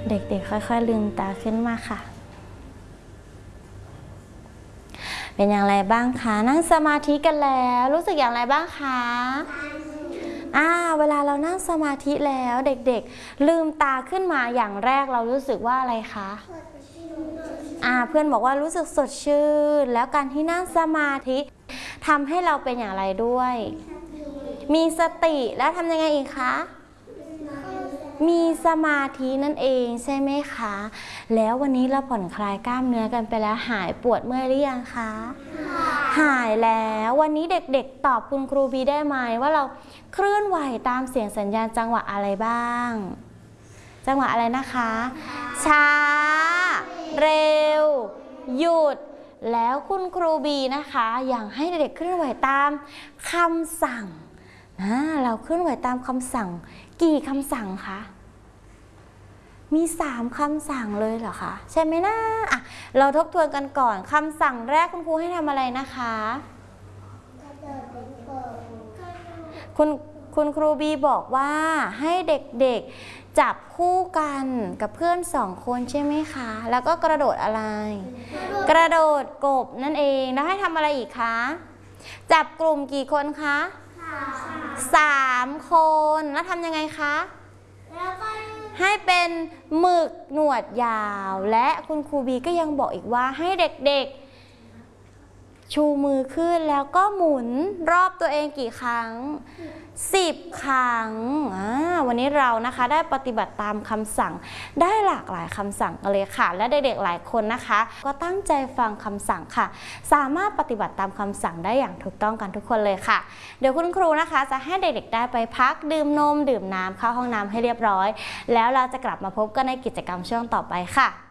เด็กๆค่อยๆลืมตาขึ้นมาค่ะเป็นอย่างไรบ้างคะนั่งสมาธิกันแล้วรู้สึกอย่างไรบ้างคะเวลาเรานั่งสมาธิแล้วเด็กๆลืมตาขึ้นมาอย่างแรกเรารู้สึกว่าอะไรคะเพื่อนบอกว่ารู้สึกสดชื่นแล้วการที่นั่งสมาธิทำให้เราเป็นอย่างไรด้วยมีสติแล้วทำยังไงอีกคะมีสมาธินั่นเองใช่ไหมคะแล้ววันนี้เราผ่อนคลายกล้ามเนื้อกันไปแล้วหายปวดเมื่อยหรือยังคะหายแล้ววันนี้เด็กๆตอบคุณครูบีได้ไหมว่าเราเคลื่อนไหวตามเสียงสัญญาณจังหวะอะไรบ้างจังหวะอะไรนะคะช้าเร็วหยุดแล้วคุณครูบีนะคะอยากให้เด็กๆเคลื่อนไหวตามคำสั่งเราเคลื่อนไหวตามคำสั่งกี่คำสั่งคะมี3คำสั่งเลยเหรอคะใช่ไหมนะเราทบทวนกันก่อนคำสั่งแรกคุณครูให้ทำอะไรนะคะคุณครูบีบอกว่าให้เด็กๆจับคู่กันกับเพื่อน2 คนใช่ไหมคะแล้วก็กระโดดอะไรกระโดดกบนั่นเองแล้วให้ทำอะไรอีกคะจับกลุ่มกี่คนคะ3 คนแล้วทำยังไงคะให้เป็นหมึกหนวดยาวและคุณครูบีก็ยังบอกอีกว่าให้เด็กๆชูมือขึ้นแล้วก็หมุนรอบตัวเองกี่ครั้ง10 ครั้งวันนี้เรานะคะได้ปฏิบัติตามคำสั่งได้หลากหลายคำสั่งกันเลยค่ะและเด็กๆหลายคนนะคะก็ตั้งใจฟังคำสั่งค่ะสามารถปฏิบัติตามคำสั่งได้อย่างถูกต้องกันทุกคนเลยค่ะเดี๋ยวคุณครูนะคะจะให้เด็กๆได้ไปพักดื่มนมดื่มน้ำเข้าห้องน้ำให้เรียบร้อยแล้วเราจะกลับมาพบกันในกิจกรรมช่วงต่อไปค่ะ